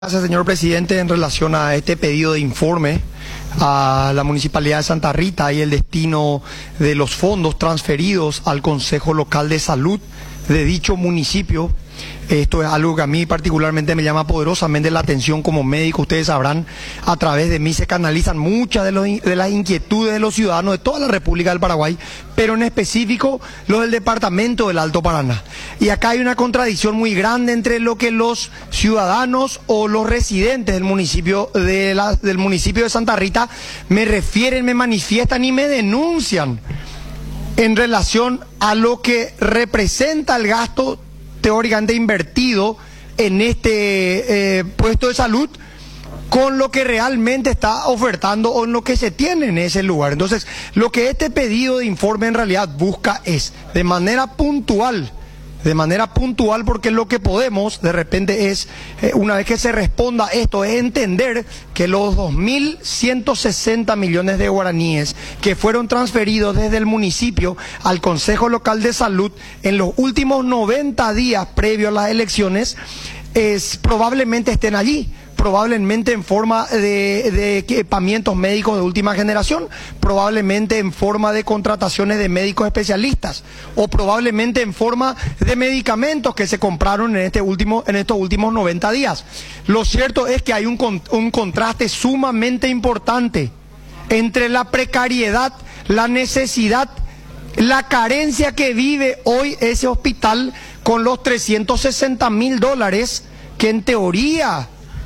Gracias, señor presidente. En relación a este pedido de informe a la Municipalidad de Santa Rita y el destino de los fondos transferidos al Consejo Local de Salud de dicho municipio, esto es algo que a mí particularmente me llama poderosamente la atención como médico. Ustedes sabrán, a través de mí se canalizan muchas de las inquietudes de los ciudadanos de toda la República del Paraguay, pero en específico los del departamento del Alto Paraná. Y acá hay una contradicción muy grande entre lo que los ciudadanos o los residentes del municipio de Santa Rita me refieren, me manifiestan y me denuncian en relación a lo que representa el gasto teóricamente invertido en este puesto de salud con lo que realmente está ofertando o en lo que se tiene en ese lugar. Entonces, lo que este pedido de informe en realidad busca es, de manera puntual, porque lo que podemos de repente es, una vez que se responda esto, es entender que los 2.160 millones de guaraníes que fueron transferidos desde el municipio al Consejo Local de Salud en los últimos 90 días previo a las elecciones, probablemente estén allí. Probablemente en forma de equipamientos médicos de última generación, probablemente en forma de contrataciones de médicos especialistas, o probablemente en forma de medicamentos que se compraron en estos últimos 90 días. Lo cierto es que hay un contraste sumamente importante entre la precariedad, la necesidad, la carencia que vive hoy ese hospital con los $360.000 que en teoría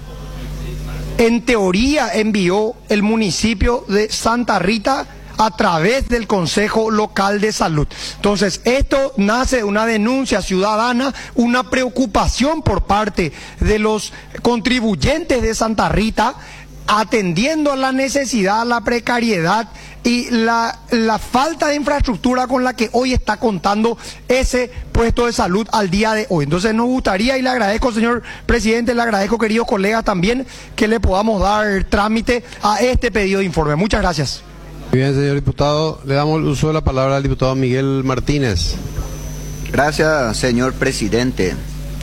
envió el municipio de Santa Rita a través del Consejo Local de Salud. Entonces, esto nace de una denuncia ciudadana, una preocupación por parte de los contribuyentes de Santa Rita, atendiendo a la necesidad, a la precariedad y la falta de infraestructura con la que hoy está contando ese puesto de salud al día de hoy. Entonces nos gustaría, y le agradezco, señor presidente, le agradezco, queridos colegas, también que le podamos dar trámite a este pedido de informe. Muchas gracias. Muy bien, señor diputado. Le damos el uso de la palabra al diputado Miguel Martínez. Gracias, señor presidente.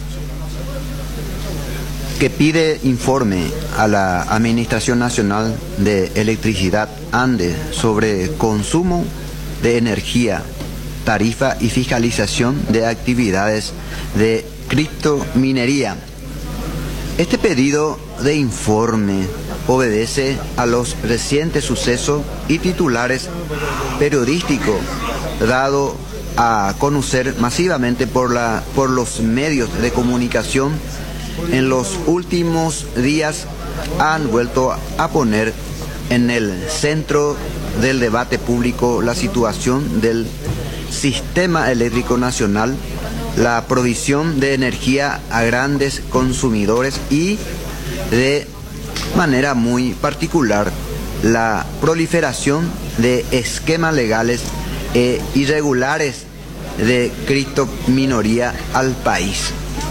Que pide informe a la Administración Nacional de Electricidad, ANDE, sobre consumo de energía, tarifa y fiscalización de actividades de criptominería. Este pedido de informe obedece a los recientes sucesos y titulares periodísticos dado a conocer masivamente por los medios de comunicación. En los últimos días han vuelto a poner en el centro del debate público la situación del sistema eléctrico nacional, la provisión de energía a grandes consumidores y, de manera muy particular, la proliferación de esquemas legales e irregulares de criptominoría al país.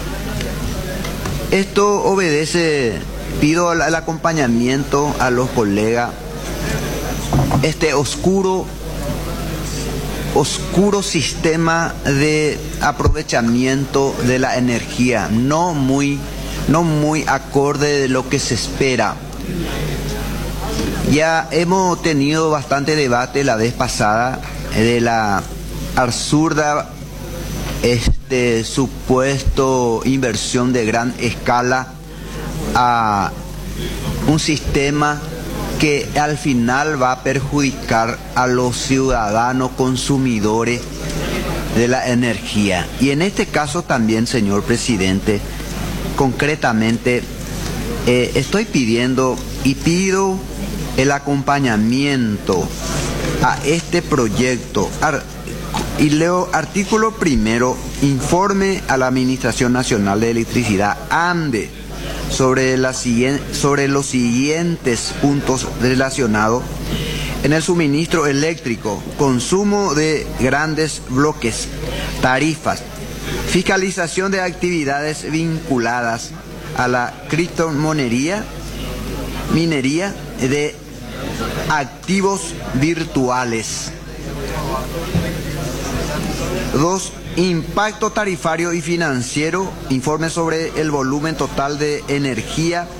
Esto obedece, pido el acompañamiento a los colegas, este oscuro sistema de aprovechamiento de la energía, no muy acorde de lo que se espera. Ya hemos tenido bastante debate la vez pasada de la absurda supuesto inversión de gran escala a un sistema que al final va a perjudicar a los ciudadanos consumidores de la energía. Y en este caso también, señor presidente, concretamente estoy pidiendo y pido el acompañamiento a este proyecto. Y leo artículo primero, informe a la Administración Nacional de Electricidad, ANDE, sobre los siguientes puntos relacionados en el suministro eléctrico, consumo de grandes bloques, tarifas, fiscalización de actividades vinculadas a la criptominería, minería de activos virtuales. 2. Impacto tarifario y financiero, informe sobre el volumen total de energía